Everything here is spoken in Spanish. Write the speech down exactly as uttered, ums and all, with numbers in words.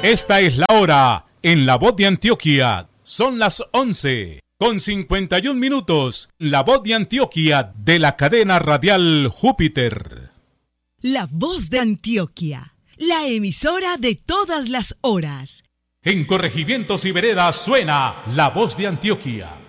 Esta es la hora en La Voz de Antioquia. Son las once con cincuenta y un minutos. La Voz de Antioquia de la cadena radial Júpiter. La Voz de Antioquia, la emisora de todas las horas. En corregimientos y veredas suena La Voz de Antioquia.